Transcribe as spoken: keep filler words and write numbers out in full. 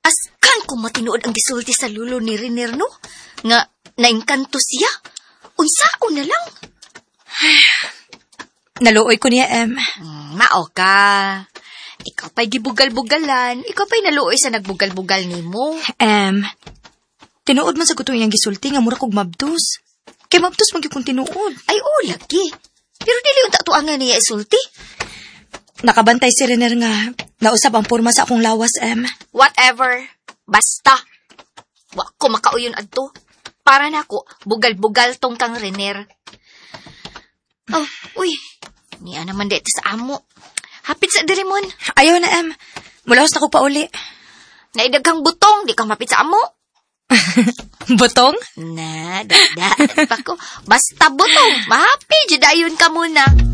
Askan ko matinuod ang gisulti sa lulo ni Riner, no? Nga, naingkanto siya. Unsaon na lang. Naluoy ko niya, em. Mm, mao ka. Ikaw pa'y gibugal-bugalan. Ikaw pa'y naluoy sa nagbugal-bugal ni mo. Em, tinuod man sa gutong iyang gisulti nga mura kog mabdos. Kay mabdos man gyud kong tinuod. Ay, o, lagi. Pero dili yung tatuangan niya isulti. Nakabantay si Riner nga nausap ang porma sa akong lawas, em. Whatever. Basta. Wa ko makauyon adto. Para na ako, bugal-bugal tong kang Riner. Oh, uy. Niya naman dito sa amo. Hapit sa Dirimon. Ayaw na, em. Mulahos na ko pa uli. Naidaghang butong, di ka mapit sa amo. Butong? Na, dada, pa ko. Basta butong. Mahapi, judayon ka muna.